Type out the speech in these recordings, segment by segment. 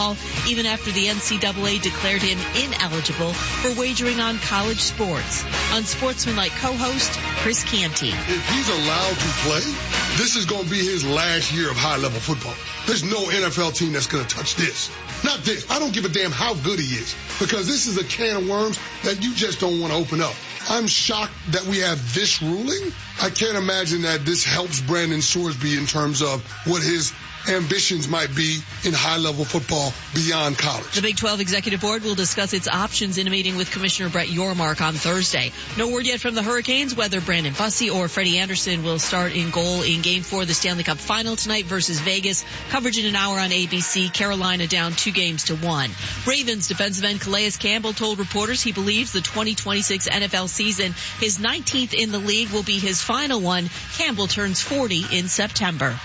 football, even after the NCAA declared him ineligible for wagering on college sports. Unsportsmanlike co-host Chris Canty. If he's allowed to play, this is going to be his last year of high-level football. There's no NFL team that's going to touch this. Not this. I don't give a damn how good he is, because this is a can of worms that you just don't want to open up. I'm shocked that we have this ruling. I can't imagine that this helps Brandon Sorsby in terms of what his ambitions might be in high-level football beyond college. The Big 12 Executive Board will discuss its options in a meeting with Commissioner Brett Yormark on Thursday. No word yet from the Hurricanes whether Brandon Bussey or Freddie Anderson will start in goal in Game 4 of the Stanley Cup Final tonight versus Vegas. Coverage in an hour on ABC. Carolina down 2-1. Ravens defensive end Calais Campbell told reporters he believes the 2026 NFL season, his 19th in the league, will be his final one. Campbell turns 40 in September.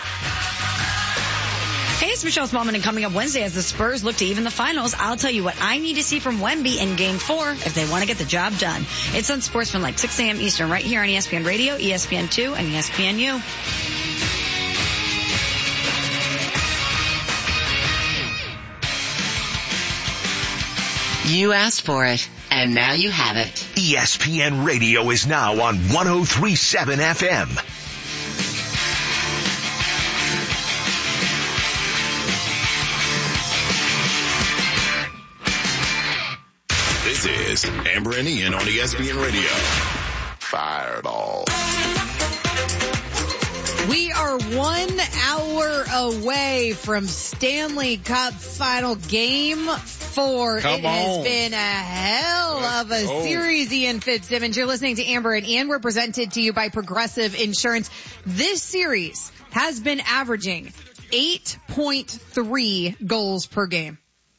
Hey, it's Michelle Smallman, and coming up Wednesday as the Spurs look to even the finals, I'll tell you what I need to see from Wemby in Game 4 if they want to get the job done. It's Unsportsmanlike, 6 a.m. Eastern, right here on ESPN Radio, ESPN2, and ESPNU. You asked for it, and now you have it. ESPN Radio is now on 103.7 FM. This is Amber and Ian on ESPN Radio. Fireball. We are 1 hour away from Stanley Cup Final Game 4. It has been a hell of a series, Ian Fitzsimmons. You're listening to Amber and Ian. We're presented to you by Progressive Insurance. This series has been averaging 8.3 goals per game.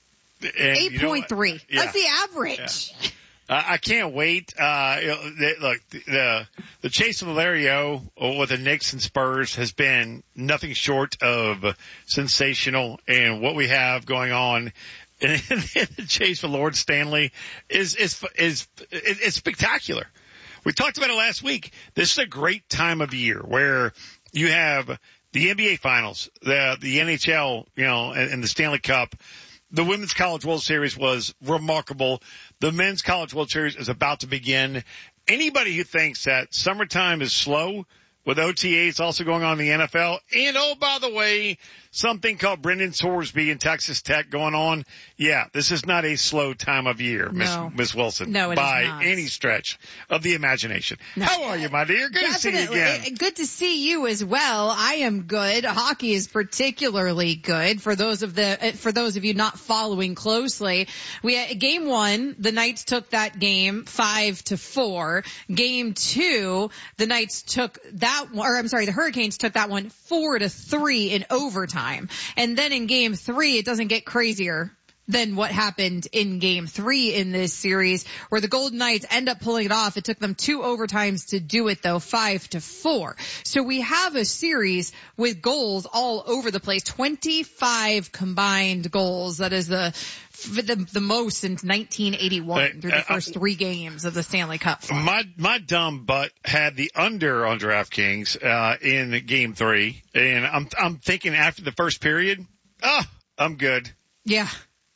8.3. That's the average. Yeah. I can't wait. Look, the chase of Valerio with the Knicks and Spurs has been nothing short of sensational, and what we have going on in the chase for Lord Stanley is spectacular. We talked about it last week. This is a great time of year where you have the NBA Finals, the NHL, and the Stanley Cup. The Women's College World Series was remarkable. The Men's College World Series is about to begin. Anybody who thinks that summertime is slow with OTAs also going on in the NFL, and oh, by the way, something called Brendan Sorsby and Texas Tech going on. Yeah, this is not a slow time of year, Miss Wilson. No, it by is not. Any stretch of the imagination. No. How are you, my dear? Good to see you again. Good to see you as well. I am good. Hockey is particularly good. For those of you not following closely, we had Game 1. The Knights took that game 5-4. Game 2, the Knights took that one, or I'm sorry, the Hurricanes took that one 4-3 in overtime. And then in Game 3, it doesn't get crazier than what happened in Game 3 in this series, where the Golden Knights end up pulling it off. It took them 2 overtimes to do it, though, 5-4. So we have a series with goals all over the place, 25 combined goals. That is the most since 1981 through the first 3 games of the Stanley Cup. My dumb butt had the under on DraftKings in Game 3, and I'm thinking after the first period, I'm good. Yeah.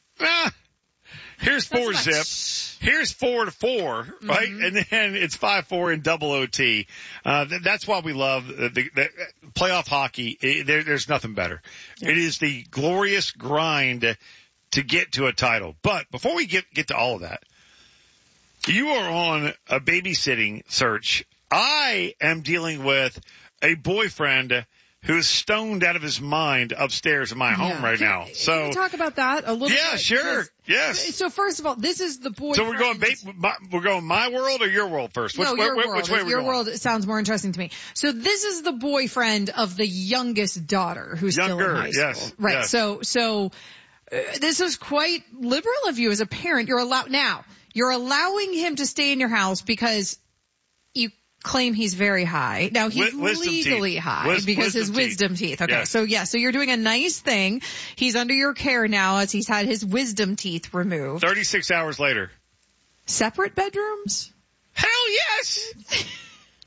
Here's 4-zip. Here's 4-4, right? Mm-hmm. And then it's 5-4 in double OT. That's why we love the playoff hockey. There's nothing better. Yeah. It is the glorious grind to get to a title. But before we get to all of that, you are on a babysitting search. I am dealing with a boyfriend who's stoned out of his mind upstairs in my home right now. So can we talk about that a little bit? Yeah, sure. Yes. So first of all, this is the boyfriend. So we're going my world or your world first? Your world. Which way your going? World sounds more interesting to me. So this is the boyfriend of the youngest daughter who's still in high school. Yes. Right. Yes. So this is quite liberal of you as a parent. You're allowing him to stay in your house because you claim he's very high. Now he's legally high because his wisdom teeth. Okay. Yes. So you're doing a nice thing. He's under your care now as he's had his wisdom teeth removed. 36 hours later. Separate bedrooms? Hell yes.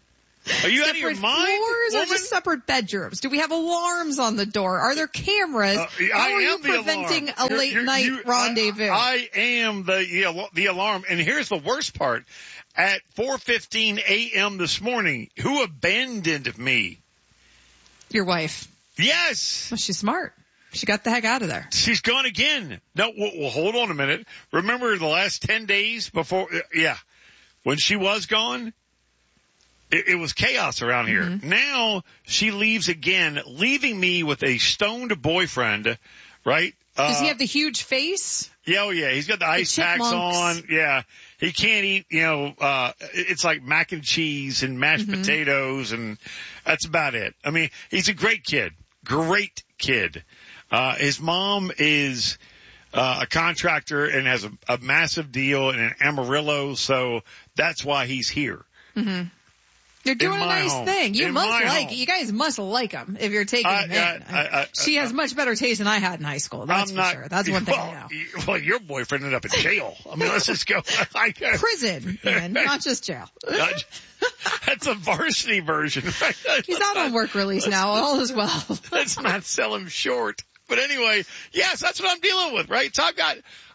Are you out of your mind? Floors woman? or just separate bedrooms? Do we have alarms on the door? Are there cameras? How are you preventing a late night rendezvous? I am the alarm. And here's the worst part. At 4:15 a.m. this morning, who abandoned me? Your wife. Yes. Well, she's smart. She got the heck out of there. She's gone again. No, well, hold on a minute. Remember the last 10 days before? Yeah. When she was gone, it was chaos around here. Mm-hmm. Now she leaves again, leaving me with a stoned boyfriend, right? Does he have the huge face? Yeah, oh yeah. He's got the ice packs on. Yeah. He can't eat, it's like mac and cheese and mashed potatoes, and that's about it. I mean, he's a great kid. Great kid. His mom is a contractor and has a massive deal in Amarillo, so that's why he's here. Mm-hmm. You're doing a nice thing. You guys must like him if you're taking him in. She has much better taste than I had in high school. That's for sure. That's one thing I know. Well, your boyfriend ended up in jail. I mean, let's just go. Prison, even, not just jail. That's a varsity version. Right? He's out on work release now. All is well. Let's not sell him short. But anyway, yes, that's what I'm dealing with, right? So I got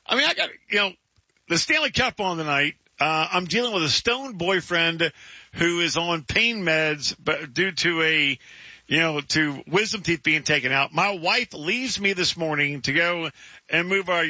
the Stanley Cup on tonight. I'm dealing with a stoned boyfriend who is on pain meds, but due to to wisdom teeth being taken out. My wife leaves me this morning to go and move our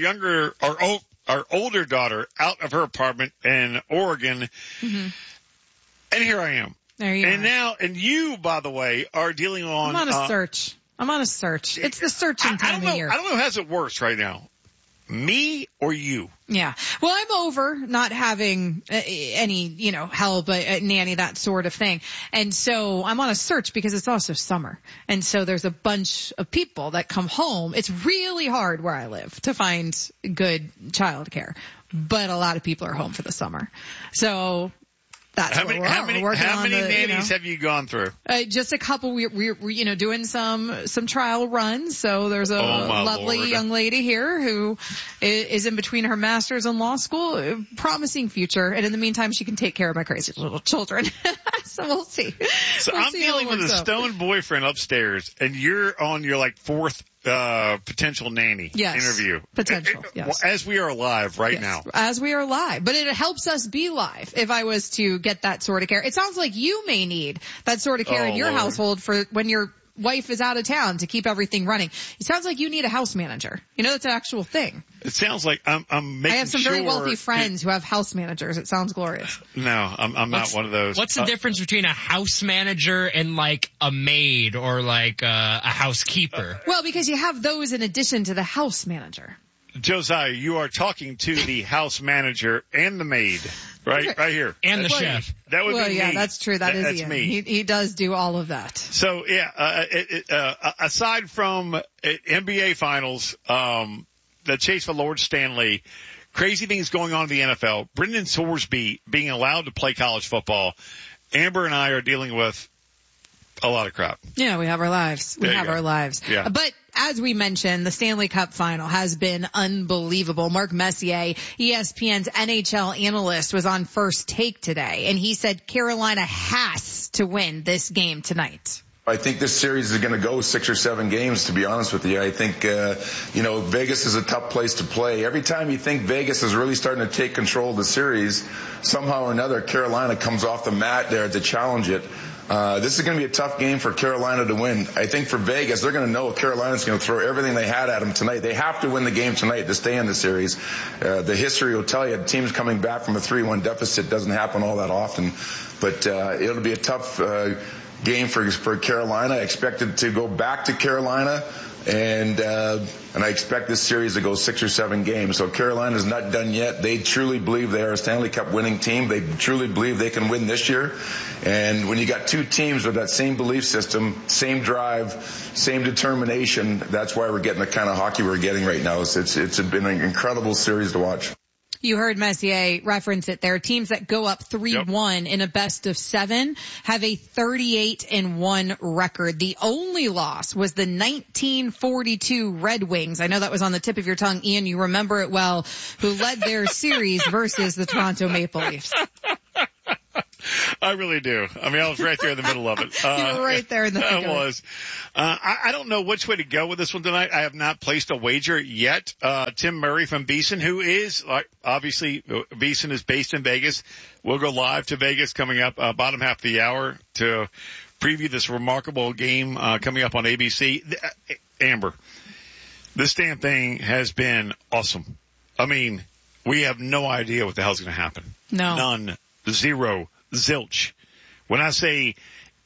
older daughter out of her apartment in Oregon. Mm-hmm. And here I am. There you are. And you, by the way, are dealing on. I'm on a search. It's the searching time of year. I don't know who has it worse right now. Me or you? Yeah. Well, I'm over not having any, help, nanny, that sort of thing. And so I'm on a search because it's also summer. And so there's a bunch of people that come home. It's really hard where I live to find good childcare, but a lot of people are home for the summer. So that's how many nannies have you gone through? Just a couple. We're doing some trial runs. So there's a lovely young lady here who is in between her master's and law school, promising future. And in the meantime, she can take care of my crazy little children. So we'll see. So I'm dealing with a stoned boyfriend upstairs, and you're on your fourth potential nanny interview. Potential, yes. As we are live right now. As we are live. But it helps us be live if I was to get that sort of care. It sounds like you may need that sort of care in your household for when your wife is out of town to keep everything running. It sounds like you need a house manager. That's an actual thing. It sounds like I'm making I have some very wealthy friends who have house managers. It sounds glorious. No, I'm not one of those. What's the difference between a house manager and a maid or a housekeeper? Well, because you have those in addition to the house manager. Josiah, you are talking to the house manager and the maid, right? Right here. And the chef. That would be me. Yeah, that's true. That's Ian. me. He does do all of that. So, aside from NBA Finals, the chase for Lord Stanley, crazy things going on in the NFL, Brendan Sorsby being allowed to play college football, Amber and I are dealing with a lot of crap. Yeah, we have our lives. Yeah. But as we mentioned, the Stanley Cup final has been unbelievable. Mark Messier, ESPN's NHL analyst, was on First Take today, and he said Carolina has to win this game tonight. I think this series is going to go 6 or 7 games, to be honest with you. I think, Vegas is a tough place to play. Every time you think Vegas is really starting to take control of the series, somehow or another, Carolina comes off the mat there to challenge it. This is going to be a tough game for Carolina to win. I think for Vegas, they're going to know Carolina's going to throw everything they had at them tonight. They have to win the game tonight to stay in the series. The history will tell you, teams coming back from a 3-1 deficit doesn't happen all that often. But it'll be a tough game for Carolina. I expect it to go back to Carolina. And I expect this series to go 6 or 7 games. So Carolina's not done yet. They truly believe they are a Stanley Cup winning team. They truly believe they can win this year. And when you got two teams with that same belief system, same drive, same determination, that's why we're getting the kind of hockey we're getting right now. It's been an incredible series to watch. You heard Messier reference it there. Teams that go up 3-1 in a best of 7 have a 38-1 record. The only loss was the 1942 Red Wings. I know that was on the tip of your tongue, Ian. You remember it well, who led their series versus the Toronto Maple Leafs. I really do. I mean, I was right there in the middle of it. You were right there in the middle. I was. I don't know which way to go with this one tonight. I have not placed a wager yet. Tim Murray from Beeson, who is, obviously, Beeson is based in Vegas. We'll go live to Vegas coming up, bottom half of the hour to preview this remarkable game, coming up on ABC. Amber, this damn thing has been awesome. I mean, we have no idea what the hell's going to happen. No. None. Zero. Zilch. When I say,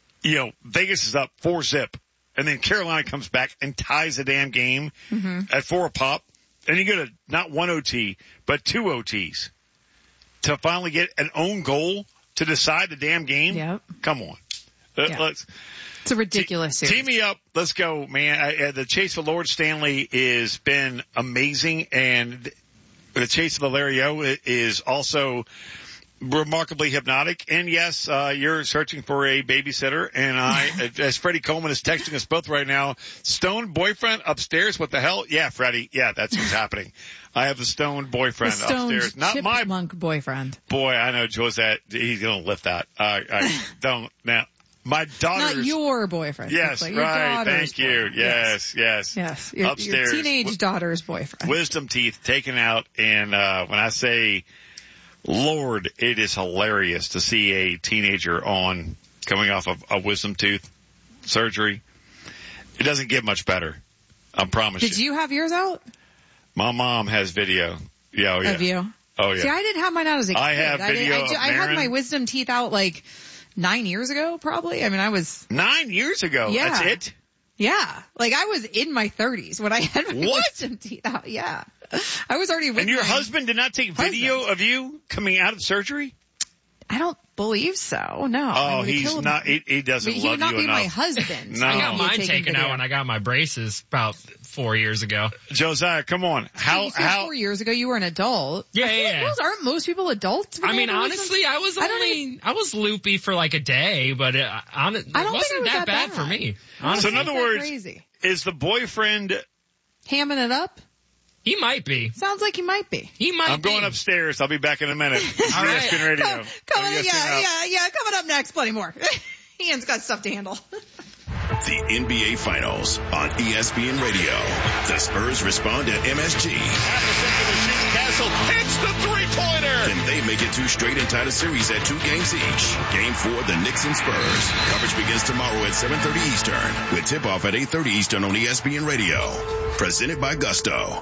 Vegas is up 4-0, and then Carolina comes back and ties the damn game at 4 a pop, and you get not one OT, but 2 OTs to finally get an own goal to decide the damn game. Yep. Come on. It's a ridiculous series. Tee me up. Let's go, man. The chase for Lord Stanley has been amazing, and the chase of the Lario is also remarkably hypnotic. And yes, you're searching for a babysitter, and as Freddie Coleman is texting us both right now, stoned boyfriend upstairs. What the hell? Yeah, Freddie. Yeah, that's what's happening. I have a stoned boyfriend upstairs. Not my chipmunk boyfriend. Boy, I know Josette. He's going to lift that. I don't now. My daughter's. Not your boyfriend. Yes, like right. Thank you. Yes. Yes. Your Upstairs. Your teenage daughter's boyfriend. Wisdom teeth taken out. And, when I say, Lord, it is hilarious to see a teenager coming off of a wisdom tooth surgery. It doesn't get much better. I promise you. Did you have yours out? My mom has video. Yeah, oh yeah. Of you? Oh yeah. See, I didn't have mine out as a kid. I have video of I had my wisdom teeth out 9 years ago, probably. I mean, I was 9 years ago. Yeah. That's it. Yeah, I was in my 30s when I had my wisdom teeth out. Yeah, I was already. And your husband did not take video of you coming out of surgery? I don't believe so. No. Oh, he's not. He doesn't love you enough. He would not be my husband. No. I got mine taken out when I got my braces about 4 years ago. Josiah, come on. How 4 years ago you were an adult? Yeah. Aren't most people adults? I mean, honestly, I was loopy for a day, but it wasn't that bad for me. So Honestly. in other words, crazy. Is the boyfriend hamming it up? He might be. Sounds like he might be. I'm going upstairs. I'll be back in a minute. All right. ESPN Radio. Coming up next. Plenty more. Ian's got stuff to handle. The NBA Finals on ESPN Radio. The Spurs respond to MSG. Castle hits the three-pointer. Can they make it 2 straight and tie the series at 2 games each? Game 4, the Knicks and Spurs. Coverage begins tomorrow at 7:30 Eastern with tip-off at 8:30 Eastern on ESPN Radio. Presented by Gusto.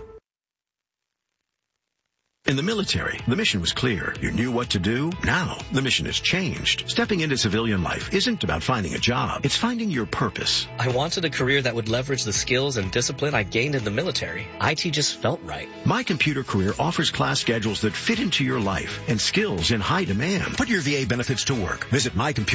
In the military, the mission was clear. You knew what to do. Now, the mission has changed. Stepping into civilian life isn't about finding a job. It's finding your purpose. I wanted a career that would leverage the skills and discipline I gained in the military. IT just felt right. My Computer Career offers class schedules that fit into your life and skills in high demand. Put your VA benefits to work. Visit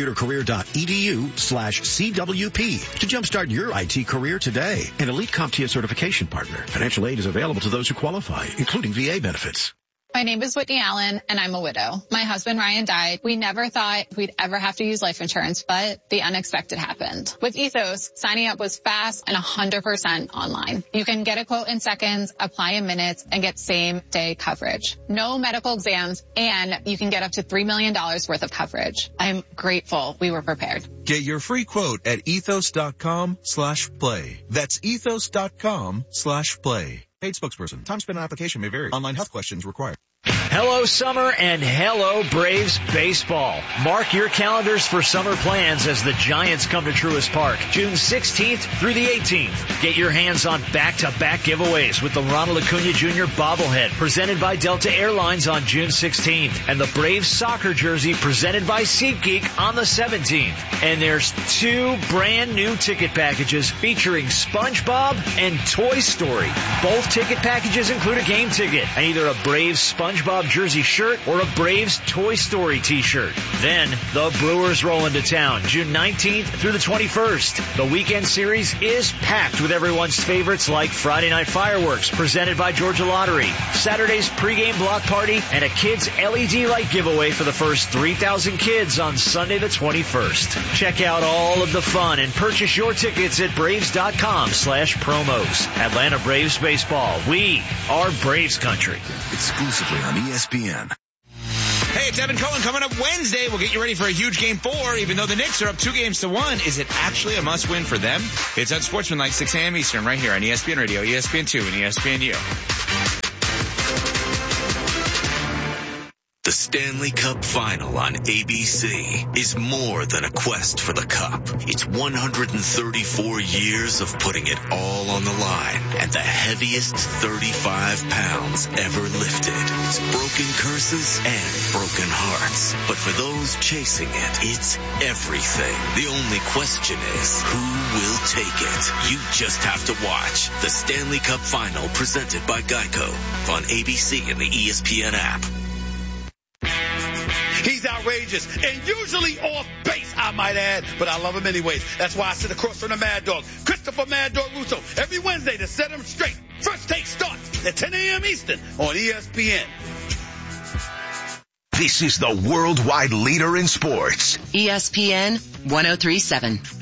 mycomputercareer.edu/CWP to jumpstart your IT career today. An elite CompTIA certification partner. Financial aid is available to those who qualify, including VA benefits. My name is Whitney Allen, and I'm a widow. My husband, Ryan, died. We never thought we'd ever have to use life insurance, but the unexpected happened. With Ethos, signing up was fast and 100% online. You can get a quote in seconds, apply in minutes, and get same-day coverage. No medical exams, and you can get up to $3 million worth of coverage. I'm grateful we were prepared. Get your free quote at ethos.com/play. That's ethos.com/play. Paid spokesperson. Time spent on application may vary. Online health questions required. Hello, summer, and hello, Braves baseball. Mark your calendars for summer plans as the Giants come to Truist Park, June 16th through the 18th. Get your hands on back-to-back giveaways with the Ronald Acuna Jr. bobblehead presented by Delta Airlines on June 16th, and the Braves soccer jersey presented by SeatGeek on the 17th. And there's 2 brand new ticket packages featuring SpongeBob and Toy Story. Both ticket packages include a game ticket and either a Braves SpongeBob jersey shirt or a Braves Toy Story t-shirt. Then the Brewers roll into town June 19th through the 21st. The weekend series is packed with everyone's favorites like Friday Night Fireworks presented by Georgia Lottery, Saturday's pregame block party, and a kids LED light giveaway for the first 3,000 kids on Sunday the 21st. Check out all of the fun and purchase your tickets at Braves.com/promos. Atlanta Braves baseball. We are Braves country. Exclusively on ESPN. Hey, it's Evan Cohen. Coming up Wednesday, we'll get you ready for a huge Game 4. Even though the Knicks are up 2-1, is it actually a must-win for them? It's Unsportsmanlike, 6 a.m. Eastern, right here on ESPN Radio, ESPN2, and ESPNU. The Stanley Cup Final on ABC is more than a quest for the cup. It's 134 years of putting it all on the line and the heaviest 35 pounds ever lifted. It's broken curses and broken hearts. But for those chasing it, it's everything. The only question is, who will take it? You just have to watch the Stanley Cup Final presented by Geico on ABC and the ESPN app. He's outrageous and usually off base, I might add, but I love him anyways. That's why I sit across from the Mad Dog, Christopher Mad Dog Russo, every Wednesday to set him straight. First Take starts at 10 a.m. Eastern on ESPN. This is the worldwide leader in sports. ESPN 1037.